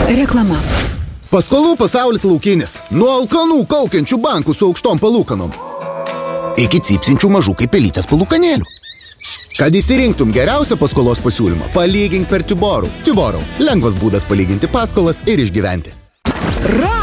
Reklama. Paskolų pasaulis laukinis. Nuo alkanų kaukiančių bankų su aukštom palūkanom iki cypsinčių mažų kaip pelytės palūkanėlių. Kad įsirinktum geriausią paskolos pasiūlymą, palygink per Tiborų. Tiborų. Lengvas būdas palyginti paskolas ir išgyventi.